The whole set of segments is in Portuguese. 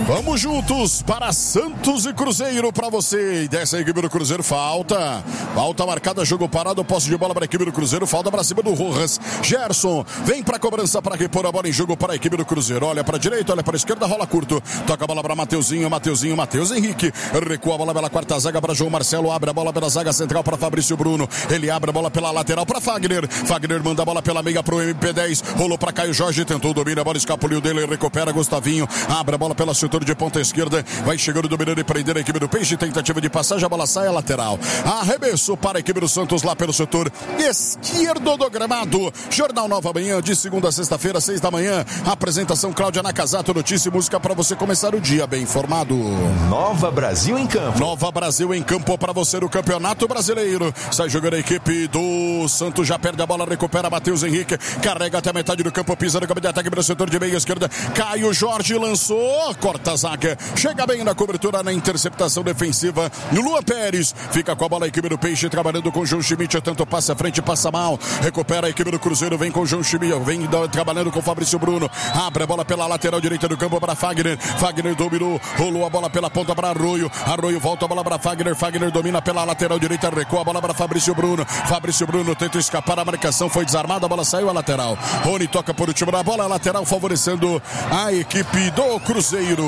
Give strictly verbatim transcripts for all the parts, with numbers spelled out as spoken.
Vamos juntos para Santos e Cruzeiro para você. E dessa equipe do Cruzeiro, falta. Falta marcada, jogo parado, posse de bola para a equipe do Cruzeiro, falta para cima do Rojas. Gerson vem para a cobrança para repor a bola em jogo para a equipe do Cruzeiro. Olha para a direita, olha para a esquerda, rola curto. Toca a bola para Mateuzinho, Mateuzinho, Matheus Henrique. Recua a bola pela quarta zaga para João Marcelo. Abre a bola pela zaga central para Fabrício Bruno. Ele abre a bola pela lateral para Fagner. Fagner manda a bola pela meia para o M P dez. Rolou para Caio Jorge, tentou domina a bola, escapuliu dele, recupera Gustavinho. Abre a bola pela setor de ponta esquerda. Vai chegando, dominando e prender a equipe do Peixe. Tentativa de passagem, a bola sai a lateral. Arremesso para a equipe do Santos lá pelo setor esquerdo do gramado. Jornal Nova Manhã, de segunda a sexta-feira, seis da manhã. Apresentação Cláudia Nakazato, notícia e música para você começar o dia bem informado. Nova Brasil em campo. Nova Brasil em campo para você no Campeonato Brasileiro. Sai jogando a equipe do Santos, já perde a bola, recupera Matheus Henrique. Carrega até a metade do campo, pisa no campo de ataque para o setor de meia esquerda. Caio Jorge lançou, corta a zaga. Chega bem na cobertura, na interceptação defensiva. Luan Pérez fica com a bola, a equipe do Peixe trabalhando com o João Schmidt. Tanto passa à frente, passa mal. Recupera a equipe do Cruzeiro, vem com o João Schmidt, vem trabalhando com o Fabrício Bruno. Abre a bola pela lateral direita do campo para Fagner. Fagner dominou, rolou a bola pela ponta para Arroio. Arroio volta a bola para Fagner. Fagner domina pela lateral direita, recua a bola para Fabrício Bruno. Fabrício Bruno tenta escapar, a marcação foi desarmada, a bola saiu a lateral. Rony toca por último na bola, a lateral favorecendo a equipe do Cruzeiro.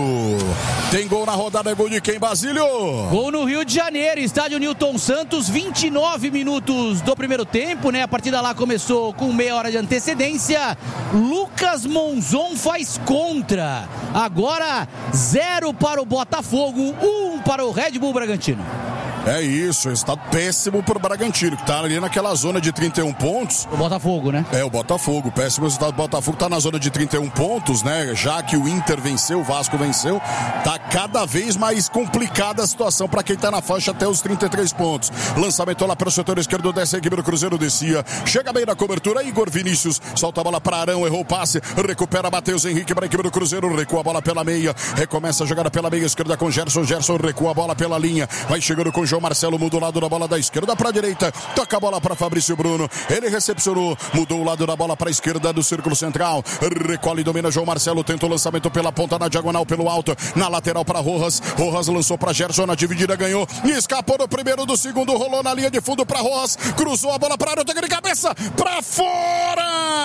Tem gol na rodada, é gol de quem, Basílio? Gol no Rio de Janeiro, estádio Newton Santos, vinte e nove minutos do primeiro tempo, né? A partida lá começou com meia hora de antecedência. Lucas Monzon faz contra. Agora, zero para o Botafogo, um para o Red Bull Bragantino. É isso, está péssimo para o Bragantino, que está ali naquela zona de trinta e um pontos. O Botafogo, né? É, o Botafogo, péssimo resultado do Botafogo, está na zona de trinta e um pontos, né? Já que o Inter venceu, o Vasco venceu, tá cada vez mais complicada a situação para quem está na faixa até os trinta e três pontos. Lançamento lá para o setor esquerdo dessa equipe do Cruzeiro, descia, chega bem na cobertura, Igor Vinícius, solta a bola para Arão, errou o passe, recupera Matheus Henrique para a equipe do Cruzeiro, recua a bola pela meia, recomeça a jogada pela meia esquerda com Gerson, Gerson recua a bola pela linha, vai chegando com João Marcelo, muda o lado da bola da esquerda para a direita, toca a bola para Fabrício Bruno, ele recepcionou, mudou o lado da bola para a esquerda do círculo central, recolhe e domina João Marcelo, tenta o lançamento pela ponta, na diagonal, pelo alto, na lateral para Rojas, Rojas lançou para Gerson, na dividida ganhou, e escapou do primeiro, do segundo, rolou na linha de fundo para Rojas, cruzou a bola para a área, toca de cabeça, para fora!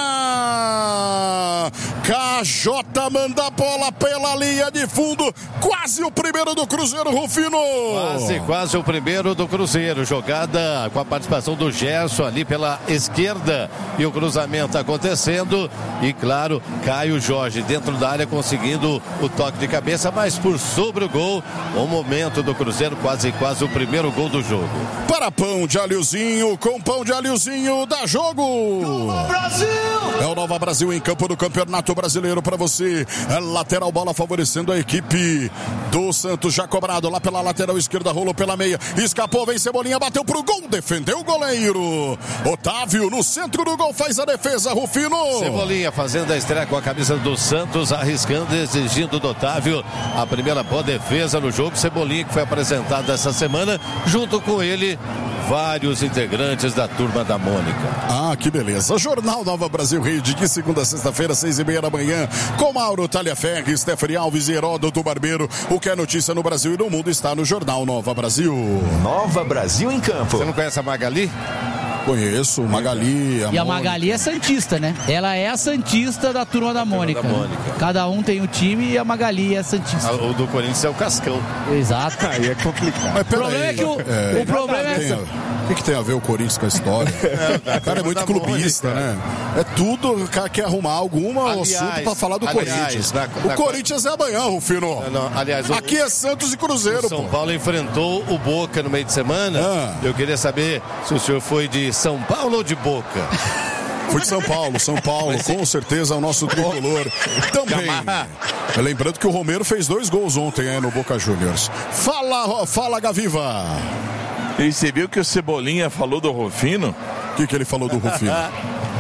K J manda a bola pela linha de fundo, quase o primeiro do Cruzeiro, Rufino! Quase, quase o primeiro do Cruzeiro, jogada com a participação do Gerson ali pela esquerda e o cruzamento acontecendo e claro, Caio Jorge dentro da área conseguindo o toque de cabeça, mas por sobre o gol, o momento do Cruzeiro, quase quase o primeiro gol do jogo. Para pão de alhozinho, com pão de alhozinho, dá jogo! Nova Brasil! É o Nova Brasil em campo do Campeonato Brasileiro para você, é lateral bola favorecendo a equipe do Santos, já cobrado lá pela lateral esquerda, rolou pela meia, escapou, vem Cebolinha, bateu pro gol, defendeu o goleiro. Otávio no centro do gol faz a defesa, Rufino. Cebolinha fazendo a estreia com a camisa do Santos, arriscando, exigindo do Otávio a primeira boa defesa no jogo. Cebolinha que foi apresentado essa semana, junto com ele vários integrantes da Turma da Mônica. Ah, que beleza. Jornal Nova Brasil Rede, de segunda a sexta-feira, seis e meia da manhã, com Mauro Talhaferri, Stephanie Alves e Heródoto Barbeiro. O que é notícia no Brasil e no mundo está no Jornal Nova Brasil. Nova Brasil em campo. Você não conhece a Magali? Conheço, Magali. A e a Mônica. Magali é santista, né? Ela é a santista da Turma da Mônica. da Mônica. Cada um tem um time e a Magali é santista. Ah, o do Corinthians é o Cascão. Exato. Aí é complicado. Mas O problema é que o, É, o problema é tem a- O que, que tem a ver o Corinthians com a história? O cara é muito da clubista, Mônica. né? É tudo, o cara quer arrumar algum Aliás, assunto pra falar do aliás, Corinthians. na- o na- Corinthians é amanhã, Rufino. Não, não, aliás, o- Aqui é Santos e Cruzeiro, O São pô. Paulo enfrentou o Boca no meio de semana. Ah. Eu queria saber se o senhor foi de São Paulo ou de Boca. Fui de São Paulo, São Paulo, com certeza é o nosso tricolor também. Lembrando que o Romero fez dois gols ontem aí no Boca Juniors. Fala, fala, Gaviva. Percebeu que o Cebolinha falou do Rufino? O que, que ele falou do Rufino?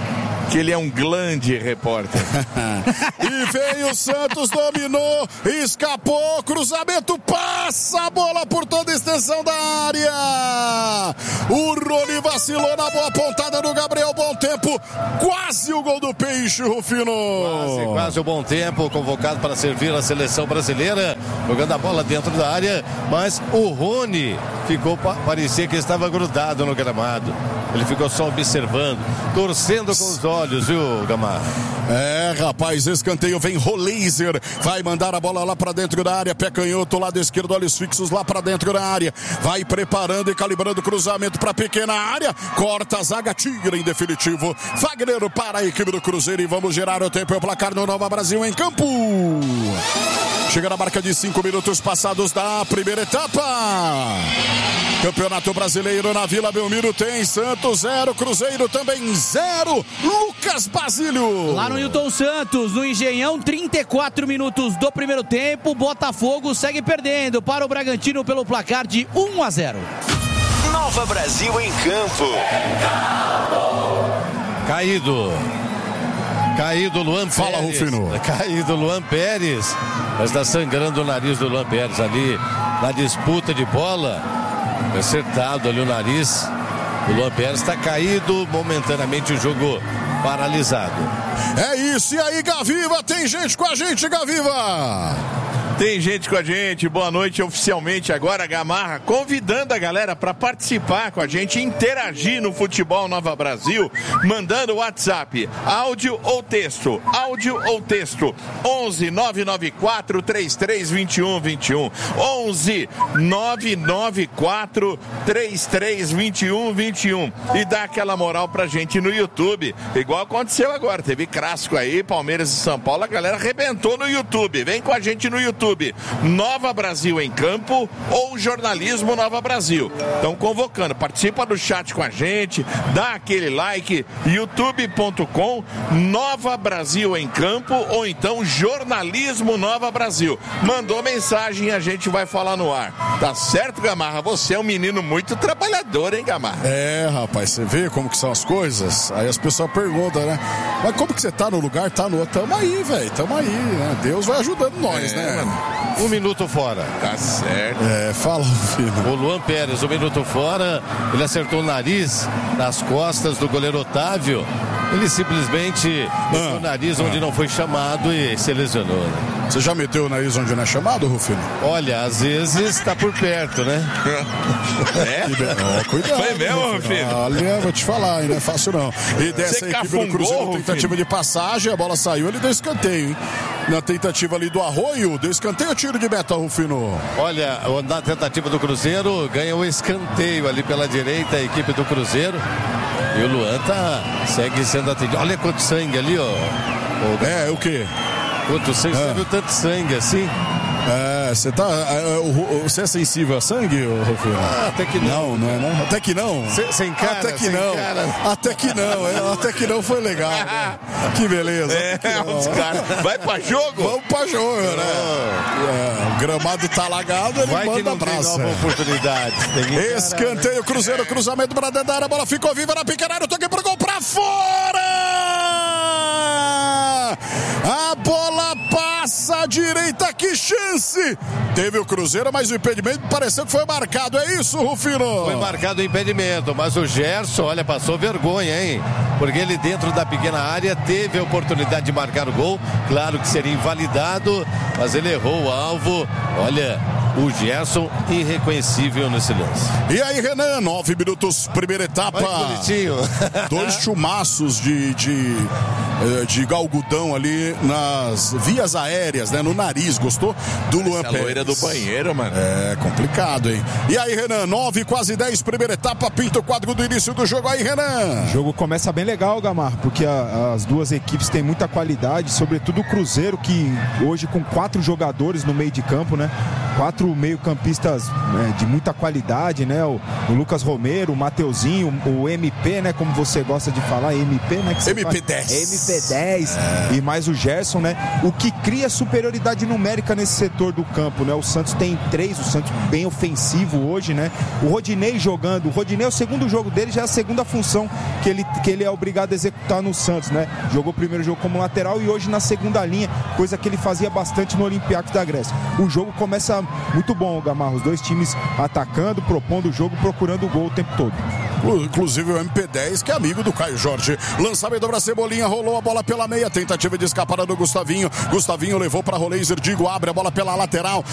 que ele é um grande repórter. E veio o Santos, dominou, escapou, cruzamento, passa a bola por toda a extensão da área. O Rony vacilou na boa pontada do Gabriel Bom Tempo, quase o gol do Peixe, Rufino. Quase, quase o Bom Tempo, convocado para servir a seleção brasileira, jogando a bola dentro da área, mas o Rony ficou, parecia que estava grudado no gramado. Ele ficou só observando, torcendo com os olhos, viu, Gamarra? É, rapaz, escanteio, vem Roleiser, vai mandar a bola lá pra dentro da área, pé canhoto, lado esquerdo, olhos fixos lá pra dentro da área, vai preparando e calibrando o cruzamento pra pequena área, corta a zaga, tira em definitivo, Wagner para a equipe do Cruzeiro e vamos gerar o tempo e o placar no Nova Brasil em campo. Chega na marca de cinco minutos passados da primeira etapa. Campeonato Brasileiro na Vila Belmiro tem Santos zero, Cruzeiro também zero. Lucas Basílio. Lá no Newton Santos, no Engenhão, trinta e quatro minutos do primeiro tempo. Botafogo segue perdendo para o Bragantino pelo placar de um a zero. Nova Brasil em campo. Caído. Caído Luan Pérez. Fala, Rufino. Caído Luan Pérez. Mas está sangrando o nariz do Luan Pérez ali na disputa de bola. Acertado ali o nariz. O Luan Pérez está caído, momentaneamente o jogo paralisado. É isso, e aí, Gaviva? Tem gente com a gente, Gaviva? Tem gente com a gente, boa noite oficialmente agora, Gamarra, convidando a galera para participar com a gente, interagir no Futebol Nova Brasil, mandando WhatsApp, áudio ou texto, áudio ou texto, onze nove nove quatro três três dois um dois um, onze nove nove quatro três três dois um dois um, e dá aquela moral pra gente no YouTube, igual aconteceu agora, teve clássico aí, Palmeiras e São Paulo, a galera arrebentou no YouTube, vem com a gente no YouTube. Nova Brasil em Campo ou Jornalismo Nova Brasil. Estão convocando, participa do chat com a gente, dá aquele like, youtube ponto com Nova Brasil em Campo ou então Jornalismo Nova Brasil. Mandou mensagem e a gente vai falar no ar. Tá certo, Gamarra? Você é um menino muito trabalhador, hein, Gamarra? É, rapaz, você vê como que são as coisas? Aí as pessoas perguntam, né? Mas como que você tá no lugar, tá no outro? Tamo aí, velho, tamo aí, né? Deus vai ajudando nós, é, né, mano? Um minuto fora. Tá certo. É, fala, filho. O Luan Pérez, um minuto fora, ele acertou o nariz nas costas do goleiro Otávio. Ele simplesmente ah, meteu o nariz onde ah. não foi chamado e se lesionou, né? Você já meteu o nariz onde não é chamado, Rufino? Olha, às vezes tá por perto, né? É? Oh, cuidado. Foi mesmo, Rufino? Olha, vou te falar, não é fácil não. E dessa equipe do Cruzeiro, tentativa de passagem, a bola saiu, ele deu escanteio, hein? Na tentativa ali do Arroio, deu escanteio ou tiro de meta, Rufino? Olha, na tentativa do Cruzeiro, ganha o escanteio ali pela direita, a equipe do Cruzeiro. E o Luan tá, segue sendo atendido. Olha quanto sangue ali, ó. O... É, o quê? Quanto sangue, é. Você viu tanto sangue assim? É, você tá. Você é sensível a sangue, Rufino? Ah, até que não. Não, não é não? Até que não? Sem, sem cara, até que sem não. Cara. Até que não, é, até que não foi legal. Né? Que beleza. É, os caras. Vai pra jogo? Vamos pra jogo, né? É, o gramado tá alagado, ele vai manda abraço. Nova oportunidade. Escanteio, Cruzeiro, cruzamento pra dentro da área, a bola ficou viva na pequena área, toquei pro gol pra fora! A bola passa à direita, que chance! Teve o Cruzeiro, mas o impedimento pareceu que foi marcado, é isso, Rufino? Foi marcado o impedimento, mas o Gerson, olha, passou vergonha, hein? Porque ele dentro da pequena área teve a oportunidade de marcar o gol, claro que seria invalidado, mas ele errou o alvo, olha... O Gerson, irreconhecível nesse lance. E aí, Renan, nove minutos, primeira etapa. Bonitinho. Dois chumaços de, de, de galgudão ali nas vias aéreas, né? No nariz, gostou? Do Luan Essa Pérez. loira do banheiro, mano. É complicado, hein? E aí, Renan, nove, quase dez, primeira etapa, pinta o quadro do início do jogo aí, Renan. O jogo começa bem legal, Gamarra, porque a, as duas equipes têm muita qualidade, sobretudo o Cruzeiro, que hoje com quatro jogadores no meio de campo, né? quatro meio-campistas né, de muita qualidade, né? O, o Lucas Romero, o Mateuzinho, o M P, né? Como você gosta de falar, M P, né? Que M P dez. M P dez é. E mais o Gerson, né? O que cria superioridade numérica nesse setor do campo, né? O Santos tem três, o Santos bem ofensivo hoje, né? O Rodinei jogando, o Rodinei é o segundo jogo dele, já é a segunda função que ele, que ele é obrigado a executar no Santos, né? Jogou o primeiro jogo como lateral e hoje na segunda linha, coisa que ele fazia bastante no Olympiacos da Grécia. O jogo começa muito bom, Gamarra, os dois times atacando, propondo o jogo, procurando o gol o tempo todo. Inclusive o M P dez, que é amigo do Caio Jorge. Lançamento para Cebolinha, rolou a bola pela meia, tentativa de escapada do Gustavinho. Gustavinho levou para Roleiser, Digo abre a bola pela lateral.